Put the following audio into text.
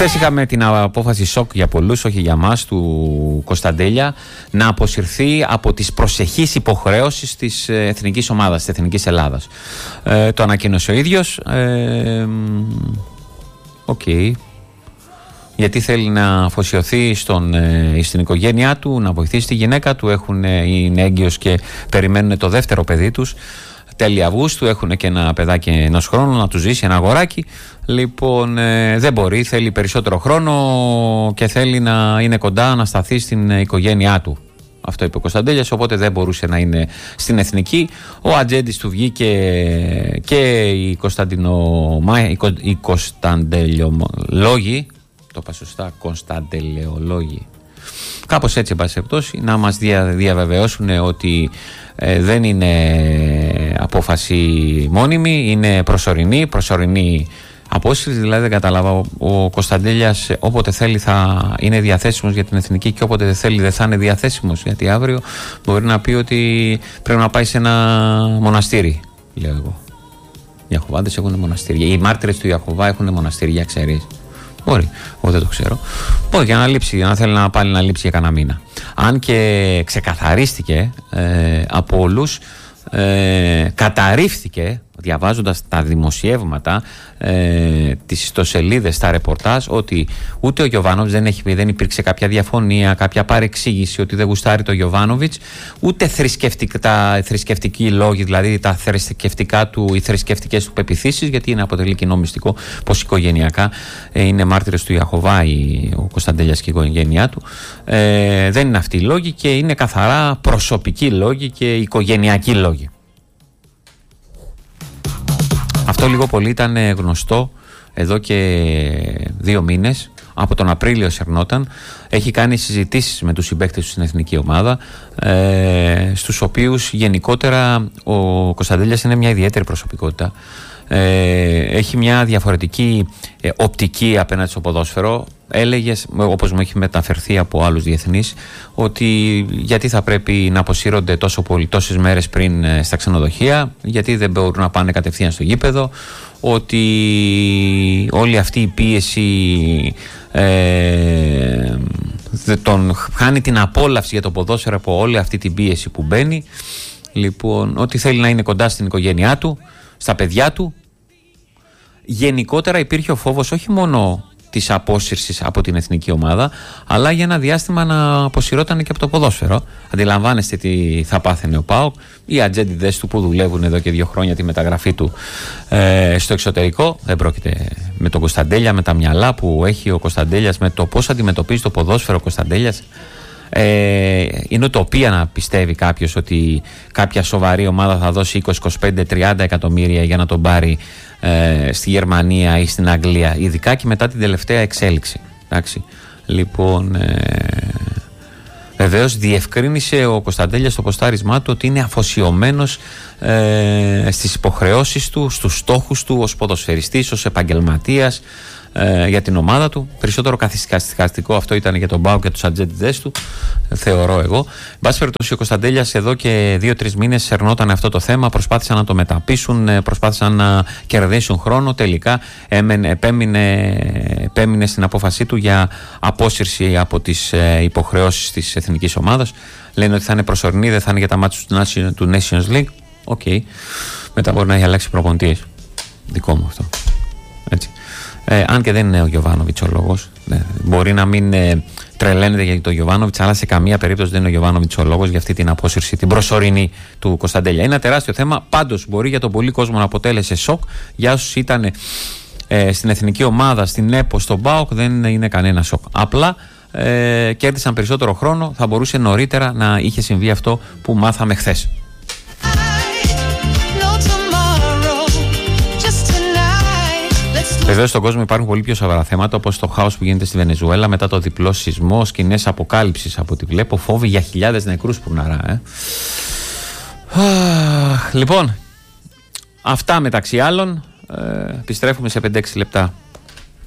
Χθες είχαμε την απόφαση σοκ για πολλούς, όχι για μας, του Κωνσταντέλια, να αποσυρθεί από τις προσεχείς υποχρεώσεις της εθνικής ομάδας, της Εθνικής Ελλάδας. Το ανακοίνωσε ο ίδιος. Γιατί θέλει να αφοσιωθεί στην οικογένειά του, να βοηθήσει τη γυναίκα του. Είναι έγκυος και περιμένουν το δεύτερο παιδί τους. Τέλη Αυγούστου, έχουν και ένα παιδάκι ενός χρόνου, να του ζήσει ένα αγοράκι. Λοιπόν, δεν μπορεί, θέλει περισσότερο χρόνο και θέλει να είναι κοντά, να σταθεί στην οικογένειά του. Αυτό είπε ο Κωνσταντέλιας, οπότε δεν μπορούσε να είναι στην εθνική. Ο ατζέντης του βγήκε και οι Κωνσταντελιολόγοι, το είπα σωστά, Κωνσταντελιολόγοι, κάπως έτσι, εν πάση περιπτώσει, να μας διαβεβαιώσουν ότι δεν είναι απόφαση μόνιμη, είναι προσωρινή απόσυρση. Δηλαδή δεν καταλάβα, ο Κωνσταντέλιας όποτε θέλει θα είναι διαθέσιμος για την εθνική και όποτε δεν θέλει δεν θα είναι διαθέσιμος, γιατί αύριο μπορεί να πει ότι πρέπει να πάει σε ένα μοναστήρι, λέω εγώ. Οι Ιαχωβάδες έχουν μοναστήρια, οι μάρτυρες του Ιαχωβά έχουν μοναστήρια, ξέρεις. Μπορεί, εγώ δεν το ξέρω. Μπορεί για να λείψει, να θέλει να πάλι να λείψει για κανένα μήνα. Αν και ξεκαθαρίστηκε από όλους, καταρρίφθηκε διαβάζοντας τα δημοσιεύματα, τις ιστοσελίδες, τα ρεπορτάζ, ότι ούτε ο Γιοβάνοβιτς δεν υπήρξε κάποια διαφωνία, κάποια παρεξήγηση ότι δεν γουστάρει το Γιοβάνοβιτς, ούτε θρησκευτικοί λόγοι, δηλαδή τα θρησκευτικά του, οι θρησκευτικές του πεποιθήσεις, γιατί είναι αποτελεί κοινό μυστικό πως οικογενειακά είναι μάρτυρες του Ιαχωβά ο Κωνσταντέλιας και η οικογένειά του. Δεν είναι αυτοί οι λόγοι και είναι καθαρά προσωπικοί λόγοι και οικογενειακοί λόγοι. Αυτό λίγο πολύ ήταν γνωστό εδώ και 2 μήνες. Από τον Απρίλιο σερνόταν. Έχει κάνει συζητήσεις με τους συμπαίκτες του στην εθνική ομάδα, στους οποίους γενικότερα ο Κωνσταντέλιας είναι μια ιδιαίτερη προσωπικότητα. Έχει μια διαφορετική οπτική απέναντι στο ποδόσφαιρο. Έλεγε, όπως μου έχει μεταφερθεί από άλλους διεθνείς, ότι γιατί θα πρέπει να αποσύρονται τόσες μέρες πριν στα ξενοδοχεία, γιατί δεν μπορούν να πάνε κατευθείαν στο γήπεδο, ότι όλη αυτή η πίεση τον χάνει την απόλαυση για το ποδόσφαιρο από όλη αυτή την πίεση που μπαίνει. Λοιπόν, ότι θέλει να είναι κοντά στην οικογένειά του, στα παιδιά του. Γενικότερα υπήρχε ο φόβος όχι μόνο της απόσυρσης από την εθνική ομάδα, αλλά για ένα διάστημα να αποσυρώταν και από το ποδόσφαιρο. Αντιλαμβάνεστε τι θα πάθαινε ο ΠΑΟΚ, οι ατζέντιδες του που δουλεύουν εδώ και 2 χρόνια τη μεταγραφή του στο εξωτερικό. Δεν πρόκειται με τον Κωνσταντέλια, με τα μυαλά που έχει ο Κωνσταντέλιας, με το πώς αντιμετωπίζει το ποδόσφαιρο ο Κωνσταντέλιας. Είναι ουτοπία να πιστεύει κάποιος ότι κάποια σοβαρή ομάδα θα δώσει 20, 25, 30 εκατομμύρια για να τον πάρει στη Γερμανία ή στην Αγγλία, ειδικά και μετά την τελευταία εξέλιξη. Εντάξει. Λοιπόν, βεβαίως διευκρίνησε ο Κωνσταντέλιας στο ποστάρισμά του ότι είναι αφοσιωμένος στις υποχρεώσεις του, στους στόχους του ως ποδοσφαιριστής, ως επαγγελματίας για την ομάδα του. Περισσότερο καθιστικό αυτό ήταν για τον ΠΑΟΚ και τους ατζέντιδες του, θεωρώ εγώ. Εν πάση περιπτώσει, ο Κωνσταντέλιας εδώ και 2-3 μήνες σερνόταν αυτό το θέμα, προσπάθησαν να το μεταπίσουν, προσπάθησαν να κερδίσουν χρόνο. Τελικά επέμεινε στην απόφασή του για απόσυρση από τις υποχρεώσεις της εθνικής ομάδας. Λένε ότι θα είναι προσωρινή, δεν θα είναι για τα μάτια του Nations League. Οκ. Μετά μπορεί να έχει αλλάξει προπονητής. Δικό μου αυτό. Έτσι. Αν και δεν είναι ο Γιοβάνοβιτς ο λόγος. Μπορεί να μην τρελαίνεται για τον Γιοβάνοβιτς, αλλά σε καμία περίπτωση δεν είναι ο Γιοβάνοβιτς ο λόγος για αυτή την απόσυρση, την προσωρινή του Κωνσταντέλια. Είναι ένα τεράστιο θέμα. Πάντως μπορεί για τον πολύ κόσμο να αποτέλεσε σοκ. Για όσους ήταν στην εθνική ομάδα, στην ΕΠΟ, στον ΠΑΟΚ, δεν είναι κανένα σοκ. Απλά κέρδισαν περισσότερο χρόνο. Θα μπορούσε νωρίτερα να είχε συμβεί αυτό που μάθαμε χθες. Βεβαίως στον κόσμο υπάρχουν πολύ πιο σοβαρά θέματα, όπως το χάος που γίνεται στη Βενεζουέλα μετά το διπλό σεισμό, σκηνές αποκάλυψης από ό,τι βλέπω, φόβοι για χιλιάδες νεκρούς πουρναρά. Λοιπόν, αυτά μεταξύ άλλων. Επιστρέφουμε σε 5-6 λεπτά.